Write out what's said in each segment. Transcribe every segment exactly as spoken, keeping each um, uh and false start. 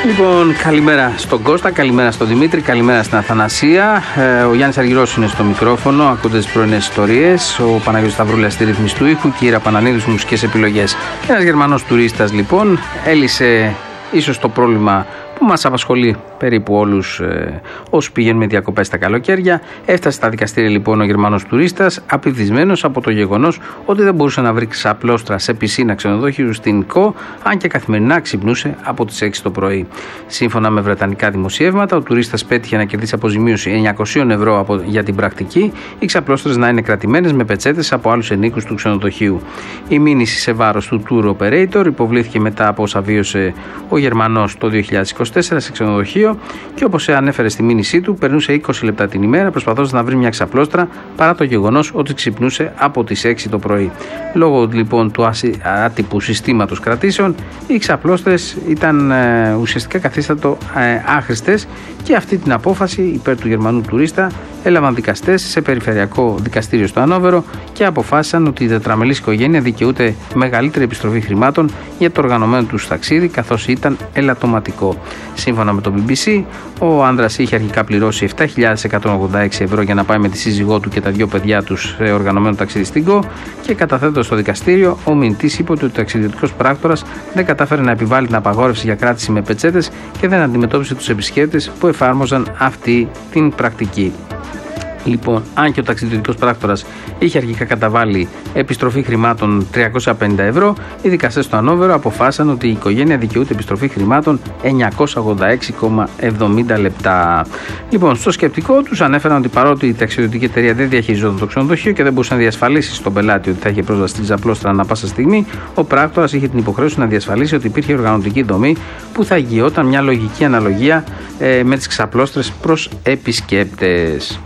Λοιπόν, καλημέρα στον Κώστα, καλημέρα στον Δημήτρη, καλημέρα στην Αθανασία. Ε, ο Γιάννης Αργυρός είναι στο μικρόφωνο, ακούτε τις πρωινές ιστορίες. Ο Παναγιώτης Σταυρούλας στη ρύθμιση του ήχου και η Ήρα Πανανίδης μουσικές επιλογές. Ένας Γερμανός τουρίστας λοιπόν έλυσε ίσως το πρόβλημα που μας απασχολεί περίπου όλους ε, όσοι πηγαίνουμε διακοπές τα καλοκαίρια. Έφτασε στα δικαστήρια λοιπόν ο Γερμανός τουρίστας, απειβδισμένος από το γεγονός ότι δεν μπορούσε να βρει ξαπλώστρα σε πισίνα ξενοδοχείου στην ΚΟ, αν και καθημερινά ξυπνούσε από τις έξι το πρωί. Σύμφωνα με βρετανικά δημοσιεύματα, ο τουρίστας πέτυχε να κερδίσει αποζημίωση εννιακόσια ευρώ από, για την πρακτική, οι ξαπλώστρες να είναι κρατημένες με πετσέτες από άλλους ενίκους του ξενοδοχείου. Η μήνυση σε βάρος του tour operator υποβλήθηκε μετά από όσα βίωσε ο Γερμανός το δύο χιλιάδες είκοσι τέσσερα σε ξενοδοχείο και όπως ανέφερε στη μήνυσή του, περνούσε είκοσι λεπτά την ημέρα προσπαθώντας να βρει μια ξαπλώστρα παρά το γεγονός ότι ξυπνούσε από τις έξι το πρωί. Λόγω λοιπόν του άτυπου συστήματος κρατήσεων, οι ξαπλώστρες ήταν ε, ουσιαστικά καθίστατο ε, άχρηστες και αυτή την απόφαση υπέρ του Γερμανού τουρίστα έλαβαν δικαστές σε περιφερειακό δικαστήριο στο Ανόβερο και αποφάσισαν ότι η τετραμελής οικογένεια δικαιούται μεγαλύτερη επιστροφή χρημάτων για το οργανωμένο του ταξίδι, καθώς ήταν ελαττωματικό. Σύμφωνα με το μπι μπι σι, ο άνδρας είχε αρχικά πληρώσει επτά χιλιάδες εκατόν ογδόντα έξι ευρώ για να πάει με τη σύζυγό του και τα δύο παιδιά του σε οργανωμένο ταξίδι στην ΚΟ και καταθέτοντας στο δικαστήριο, ο μηνυτής είπε ότι ο ταξιδιωτικός πράκτορας δεν κατάφερε να επιβάλει την απαγόρευση για κράτηση με πετσέτες και δεν αντιμετώπισε τους επισκέπτες που εφάρμοζαν αυτή την πρακτική. Λοιπόν, αν και ο ταξιδιωτικός πράκτορας είχε αρχικά καταβάλει επιστροφή χρημάτων τριακόσια πενήντα ευρώ, οι δικαστές στο Ανόβερο αποφάσισαν ότι η οικογένεια δικαιούται επιστροφή χρημάτων εννιακόσια ογδόντα έξι κόμμα εβδομήντα λεπτά. Λοιπόν, στο σκεπτικό τους ανέφεραν ότι παρότι η ταξιδιωτική εταιρεία δεν διαχειριζόταν το ξενοδοχείο και δεν μπορούσε να διασφαλίσει στον πελάτη ότι θα είχε πρόσβαση στην ξαπλώστρα ανά πάσα στιγμή, ο πράκτορας είχε την υποχρέωση να διασφαλίσει ότι υπήρχε οργανωτική δομή που θα εγγυόταν μια λογική αναλογία ε, με τις ξαπλώστρες προς επισκέπτες.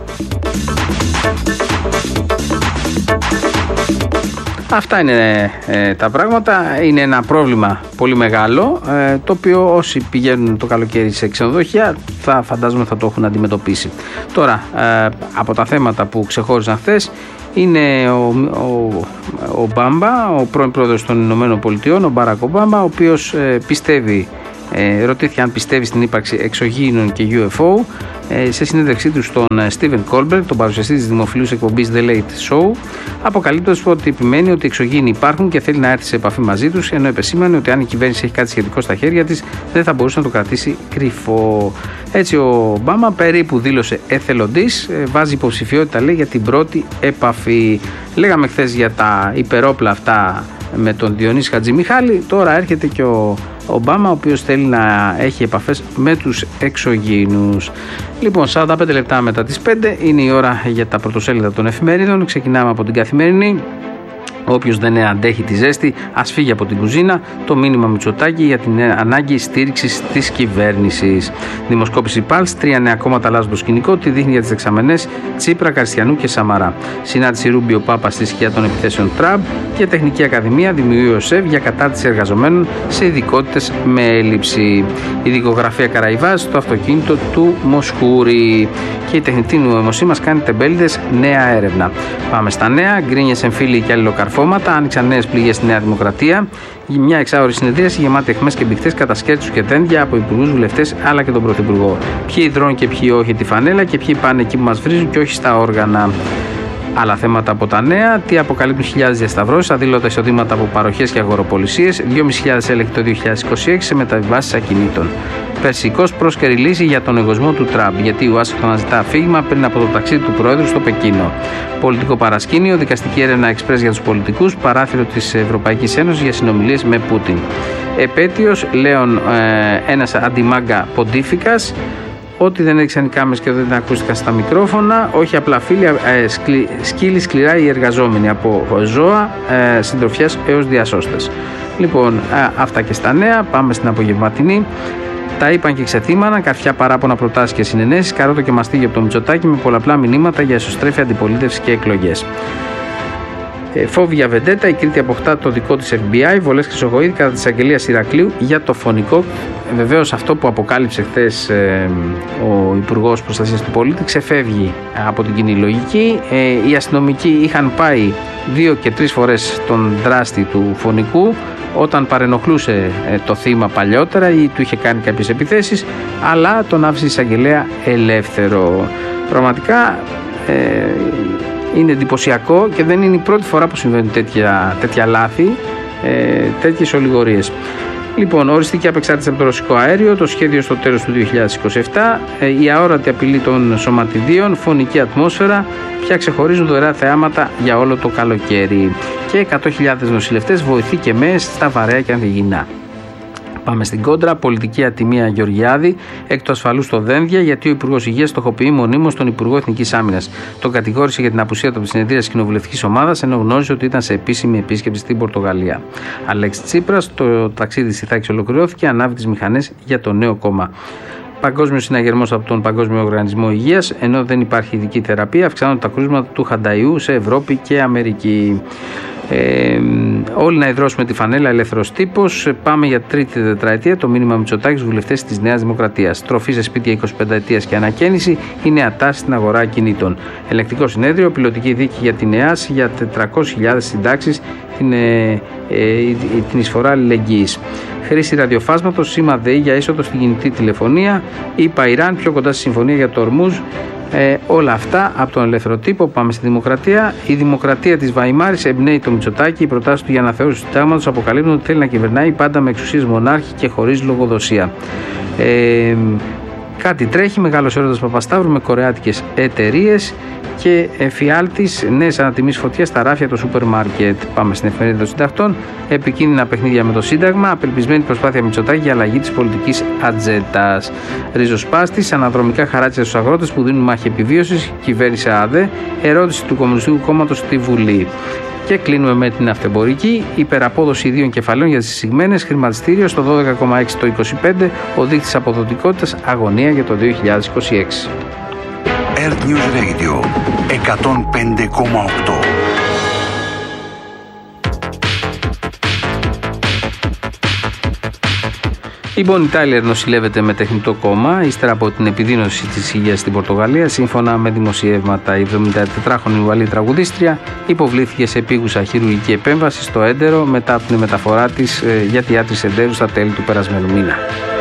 Αυτά είναι ε, τα πράγματα. Είναι ένα πρόβλημα πολύ μεγάλο, ε, το οποίο όσοι πηγαίνουν το καλοκαίρι σε ξενοδοχεία θα φαντάζομαι θα το έχουν αντιμετωπίσει. Τώρα, ε, από τα θέματα που ξεχώριζαν χθες είναι ο, ο, ο Ομπάμα, ο πρώην πρόεδρος των Ηνωμένων Πολιτειών, ο Μπάρακ Ομπάμα, ο οποίος ε, πιστεύει Ε, ρωτήθηκε αν πιστεύει στην ύπαρξη εξωγήινων και γιου εφ ο ε, σε συνέντευξή του στον Στίβεν Κόλμπερτ, τον παρουσιαστή της δημοφιλούς εκπομπής The Late Show, αποκαλύπτοντας ότι επιμένει ότι οι εξωγήινοι υπάρχουν και θέλει να έρθει σε επαφή μαζί τους, ενώ επεσήμανε ότι αν η κυβέρνηση έχει κάτι σχετικό στα χέρια της δεν θα μπορούσε να το κρατήσει κρυφό. Έτσι ο Ομπάμα περίπου δήλωσε εθελοντής, ε, βάζει υποψηφιότητα λέει για την πρώτη επαφή. Λέγαμε χθες για τα υπερόπλα αυτά με τον Διονύση Χατζημιχάλη, τώρα έρχεται και ο Ομπάμα, ο οποίος θέλει να έχει επαφές με τους εξωγήινους. Λοιπόν, σαράντα πέντε λεπτά μετά τις πέντε είναι η ώρα για τα πρωτοσέλιδα των εφημερίδων. Ξεκινάμε από την Καθημερινή. Όποιος δεν αντέχει τη ζέστη, ας φύγει από την κουζίνα. Το μήνυμα Μητσοτάκη για την ανάγκη στήριξης της κυβέρνησης. Δημοσκόπηση Πάλς, τρία νέα κόμματα αλλάζουν το σκηνικό. Τι δείχνει για τις δεξαμενές Τσίπρα, Καριστιανού και Σαμαρά. Συνάντηση Ρούμπιο Πάπα στη σκιά των επιθέσεων Τραμπ και Τεχνική Ακαδημία δημιουργεί ο ΣΕΒ για κατάρτιση εργαζομένων σε ειδικότητες με έλλειψη. Η δικογραφία Καραϊβάς στο αυτοκίνητο του Μοσχούρη. Και η τεχνητή νοημοσύνη μας κάνει τεμπέληδες, νέα έρευνα. Πάμε στα νέα. Γκρίνιες, εμφύλοι και αλληλοκαρφώματα. Άνοιξαν νέες πληγές στη Νέα Δημοκρατία. Μια εξάωρη συνεδρίαση γεμάτη αιχμές και μπιχτές, κατασκέρτους και δέντια από υπουργούς, βουλευτές αλλά και τον Πρωθυπουργό. Ποιοι δρώνουν και ποιοι όχι τη φανέλα και ποιοι πάνε εκεί που μας βρίζουν και όχι στα όργανα. Άλλα θέματα από τα νέα. Τι αποκαλύπτουν χιλιάδες διασταυρώσεις, αδήλωτα εισοδήματα από παροχές και αγοροπολισίες. δυόμισι χιλιάδες έλεγχοι το δύο χιλιάδες είκοσι έξι σε μεταβιβάσεις ακινήτων. Περσικός πρόσκαιρη λύση για τον εγωισμό του Τραμπ, γιατί η Ουάσιγκτον αναζητά αφήγημα πριν από το ταξίδι του Προέδρου στο Πεκίνο. Πολιτικό παρασκήνιο, δικαστική έρευνα εξπρές για τους πολιτικούς, παράθυρο της Ευρωπαϊκής Ένωσης για συνομιλίες με Πούτιν. Επέτειος, Λέων, ε, ένας αντιμάγκα ποντίφικας. Ό,τι δεν έδειξαν οι κάμερες και δεν ακούστηκαν στα μικρόφωνα, όχι απλά φίλοι, ε, σκλη, σκύλοι σκληρά οι εργαζόμενοι, από ζώα, ε, συντροφιές έως διασώστες. Λοιπόν, ε, αυτά και στα νέα. Πάμε στην απογευματινή. Τα είπαν και ξεθύμαναν, καρφιά παράπονα, προτάσεις και συνενέσεις, καρότο και μαστίγιο από το Μητσοτάκη με πολλαπλά μηνύματα για εσωστρέφεια, αντιπολίτευση και εκλογές. Ε, φόβη για βεντέτα, η Κρήτη αποκτά το δικό της εφ μπι άι, βολές Χρυσοχοΐδη κατά της αγγελίας Ηρακλείου για το φωνικό. Ε, βεβαίως αυτό που αποκάλυψε χθες ε, ο Υπουργός Προστασίας του Πολίτη ξεφεύγει από την κοινή λογική. Ε, οι αστυνομικοί είχαν πάει δύο και τρεις φορές τον δράστη του φωνικού όταν παρενοχλούσε ε, το θύμα παλιότερα ή του είχε κάνει κάποιες επιθέσεις, αλλά τον άφησε η εισαγγελέα ελεύθερο. Πραγματικά ε, είναι εντυπωσιακό και δεν είναι η πρώτη φορά που συμβαίνουν τέτοια, τέτοια λάθη, ε, τέτοιες ολιγορίες. Λοιπόν, οριστική απεξάρτηση από το ρωσικό αέριο, το σχέδιο στο τέλος του δύο χιλιάδες είκοσι επτά, ε, η αόρατη απειλή των σωματιδίων, φωνική ατμόσφαιρα, πια ξεχωρίζουν δωρεά θεάματα για όλο το καλοκαίρι. Και εκατό χιλιάδες νοσηλευτές βοηθεί και μες στα βαρέα και ανθυγιεινά. Πάμε στην κόντρα. Πολιτική ατιμία Γεωργιάδη εκ του ασφαλού στο Δένδια, γιατί ο Υπουργός Υγείας στοχοποιεί μονίμως τον Υπουργό Εθνικής Άμυνας. Τον κατηγόρησε για την απουσία του από τη συνεδρία της κοινοβουλευτικής ομάδας, ενώ γνώριζε ότι ήταν σε επίσημη επίσκεψη στην Πορτογαλία. Αλέξης Τσίπρας, το ταξίδι στη Θάκη ολοκληρώθηκε, ανάβει τις μηχανές για το νέο κόμμα. Παγκόσμιο συναγερμός από τον Παγκόσμιο Οργανισμό Υγείας, ενώ δεν υπάρχει ειδική θεραπεία, αυξάνονται τα κρούσματα του χανταϊού σε Ευρώπη και Αμερική. Ε, όλοι να ιδρώσουμε τη φανέλα, ελεύθερος τύπος. Πάμε για τρίτη τετραετία. Το μήνυμα Μητσοτάκης στους βουλευτές της Νέας Δημοκρατίας. Τροφή σε σπίτια είκοσι πέντε ετίας και ανακαίνιση. Η νέα τάση στην αγορά ακινήτων. Ελεκτικό συνέδριο, πιλωτική δίκη για την ΕΑΣ για τετρακόσιες χιλιάδες συντάξεις, την, ε, ε, την εισφορά αλληλεγγύης. Χρήση ραδιοφάσματος, σήμα ΔΕΗ για είσοδο στην κινητή τηλεφωνία. ΗΠΑ Ιράν πιο κοντά στη συμφωνία για το Ορμούζ. Ε, όλα αυτά από τον ελεύθερο τύπο. Πάμε στη Δημοκρατία. Η Δημοκρατία της Βαϊμάρης εμπνέει το Μητσοτάκη. Οι προτάσεις του για αναθεώρηση του συντάγματος αποκαλύπτουν ότι θέλει να κυβερνάει πάντα με εξουσίες μονάρχη και χωρίς λογοδοσία. Ε, κάτι τρέχει. Μεγάλος έρωτας Παπασταύρου με κορεάτικες εταιρείες και εφιάλτης νέες ανατιμήσεις φωτιές στα ράφια του σούπερ μάρκετ. Πάμε στην εφημερίδα των συντακτών. Επικίνδυνα παιχνίδια με το Σύνταγμα. Απελπισμένη προσπάθεια Μητσοτάκη για αλλαγή της πολιτικής ατζέντας. Ριζοσπάστης. Αναδρομικά χαράτσια στους αγρότες που δίνουν μάχη επιβίωσης. Κυβέρνηση ΑΔΕ. Ερώτηση του Κομμουνιστικού Κόμματος στη Βουλή. Και κλείνουμε με την αυτεμπορική. Υπεραπόδοση ιδίων κεφαλαίων για τις εισηγμένες. Χρηματιστήριο στο δώδεκα κόμμα έξι το είκοσι πέντε. Ο δείκτης αποδοτικότητας. Αγωνία για το δύο χιλιάδες είκοσι έξι. Earth News Radio εκατόν πέντε κόμμα οκτώ. Η Bonnie Tyler νοσηλεύεται με τεχνητό κόμμα ύστερα από την επιδείνωση της υγείας στην Πορτογαλία. Σύμφωνα με δημοσιεύματα, η εβδομηντατετράχρονη Ουαλή τραγουδίστρια υποβλήθηκε σε επίγουσα χειρουργική επέμβαση στο έντερο μετά από την μεταφορά της για διάτρηση εντέρου στα τέλη του περασμένου μήνα.